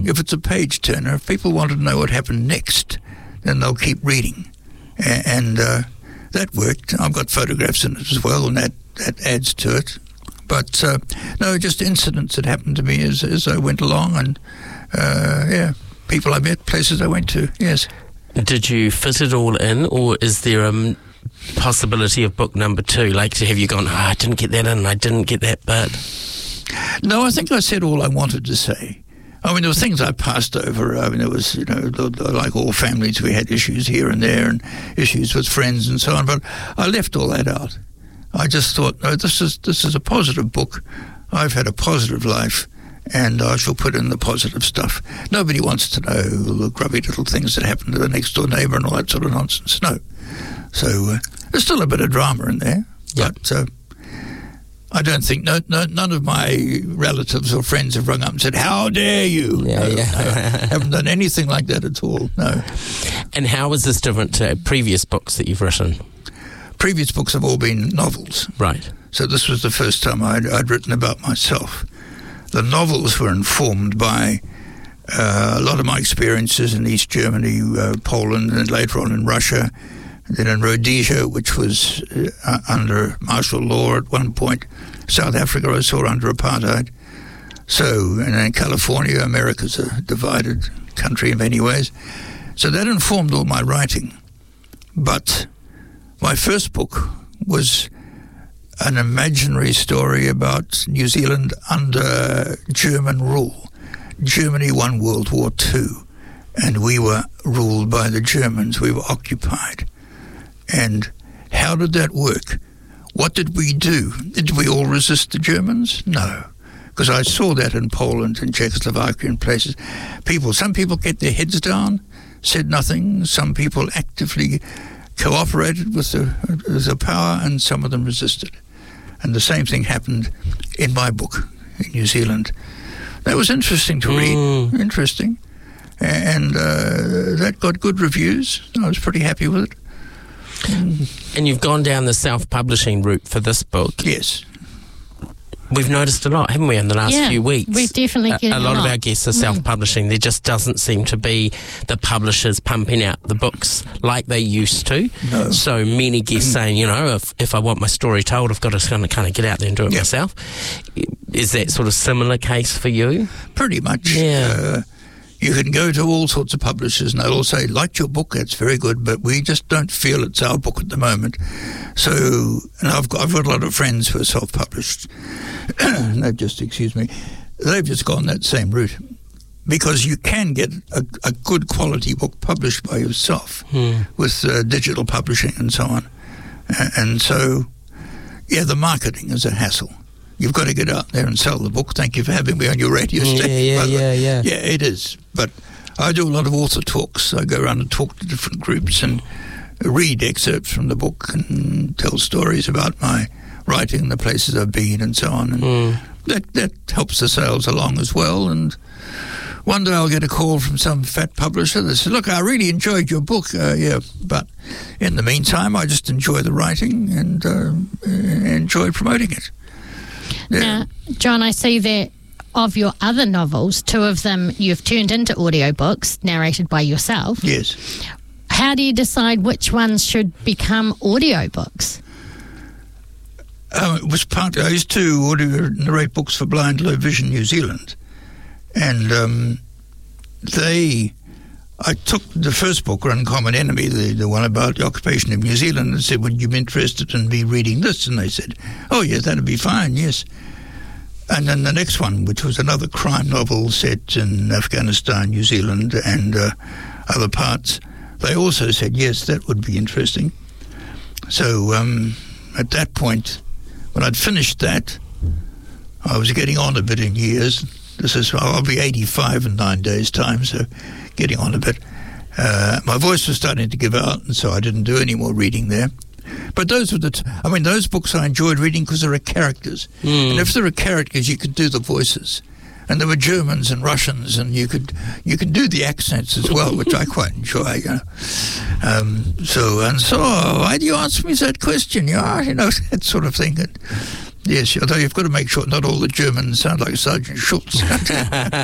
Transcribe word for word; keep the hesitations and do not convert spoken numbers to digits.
if it's a page turner, if people want to know what happened next, then they'll keep reading. A- and uh, that worked. I've got photographs in it as well, and that, that adds to it. But, uh, no, just incidents that happened to me as, as I went along, and, uh, yeah, people I met, places I went to, yes. Did you fit it all in, or is there a possibility of book number two? Like, have you gone, oh, I didn't get that in, I didn't get that bit? No, I think I said all I wanted to say. I mean, there were things I passed over. I mean, there was, you know, like all families, we had issues here and there and issues with friends and so on, but I left all that out. I just thought, no, this is this is a positive book. I've had a positive life, and I shall put in the positive stuff. Nobody wants to know the grubby little things that happen to the next door neighbour and all that sort of nonsense. No. So uh, there's still a bit of drama in there, yep. but uh, I don't think no, no, none of my relatives or friends have rung up and said, "How dare you?" Yeah, no, yeah. no, haven't done anything like that at all. No. And how is this different to previous books that you've written? Previous books have all been novels. Right. So this was the first time I'd, I'd written about myself. The novels were informed by uh, a lot of my experiences in East Germany, uh, Poland, and later on in Russia, and then in Rhodesia, which was uh, under martial law at one point. South Africa I saw under apartheid. So, and in California, America's a divided country in many ways. So that informed all my writing. But my first book was an imaginary story about New Zealand under German rule. Germany won World War Two, and we were ruled by the Germans. We were occupied. And how did that work? What did we do? Did we all resist the Germans? No. Because I saw that in Poland and Czechoslovakia and places. People, some people kept their heads down, said nothing. Some people actively cooperated with the, with the power, and some of them resisted. And the same thing happened in my book in New Zealand. That was interesting to read, mm. interesting. And uh, that got good reviews. I was pretty happy with it. Mm. And you've gone down the self-publishing route for this book. Yes. We've noticed a lot, haven't we, in the last yeah, few weeks? We've definitely a, a lot of our guests are self-publishing. Mm. There just doesn't seem to be the publishers pumping out the books like they used to. No. So many guests saying, you know, if, if I want my story told, I've got to kind of, kind of get out there and do it yep. myself. Is that sort of similar case for you? Pretty much. Yeah. Uh, you can go to all sorts of publishers and they'll all say, like your book, that's very good, but we just don't feel it's our book at the moment. So, and I've got, I've got a lot of friends who are self-published. They've just, excuse me, they've just gone that same route. Because you can get a, a good quality book published by yourself hmm. with uh, digital publishing and so on. Uh, and so, yeah, the marketing is a hassle. You've got to get out there and sell the book. Thank you for having me on your radio station. Yeah, yeah, yeah, yeah. Yeah, it is. But I do a lot of author talks. I go around and talk to different groups and read excerpts from the book and tell stories about my writing, the places I've been and so on. And mm. that, that helps the sales along as well. And one day I'll get a call from some fat publisher that says, look, I really enjoyed your book. Uh, yeah, but in the meantime, I just enjoy the writing and uh, enjoy promoting it. Yeah. Now, John, I see that of your other novels, two of them you've turned into audiobooks narrated by yourself. Yes. How do you decide which ones should become audiobooks? Um, it was part. I used to audio narrate books for Blind Low Vision New Zealand, and um, they. I took the first book, Uncommon Enemy, the, the one about the occupation of New Zealand, and said, would you be interested in me reading this? And they said, oh, yes, that'd be fine, yes. And then the next one, which was another crime novel set in Afghanistan, New Zealand, and uh, other parts, they also said, yes, that would be interesting. So um, at that point, when I'd finished that, I was getting on a bit in years. This is, I'll be eighty-five in nine days' time, so getting on a bit. Uh, my voice was starting to give out, and so I didn't do any more reading there. But those were the, t- I mean, those books I enjoyed reading because there are characters. Mm. And if there are characters, you could do the voices. And there were Germans and Russians, and you could you could do the accents as well, which I quite enjoy. You know? um, so, and so, why do you ask me that question? Yeah, you know, that sort of thing. And, yes, although you've got to make sure not all the Germans sound like Sergeant Schultz.